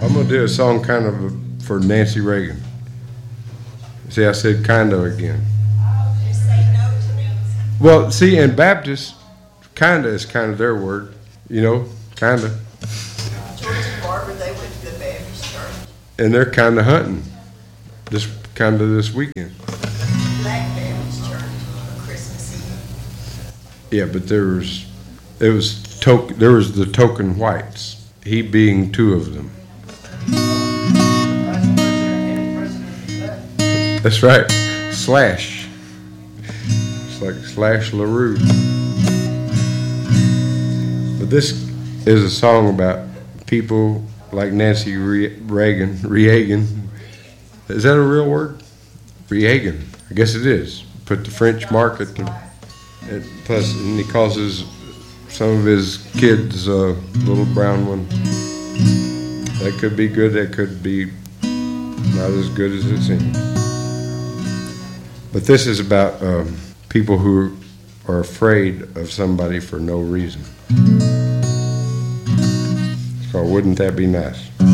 I'm going to do a song kind of for Nancy Reagan. See, I said kind of again. You say no to me. Well, see, in Baptist, kind of is kind of their word. You know, kind of. George and Barbara, they went to the Baptist church. And they're kind of hunting this weekend. Black Baptist church on Christmas Eve. Yeah, but there was the token whites, he being two of them. That's right, Slash. It's like Slash LaRue. But this is a song about people like Nancy Reagan. Is that a real word? Reagan. I guess it is. Put the French mark at the... Plus, and he calls some of his kids little brown one. That could be good. That could be not as good as it seems. But this is about people who are afraid of somebody for no reason. So wouldn't that be nice?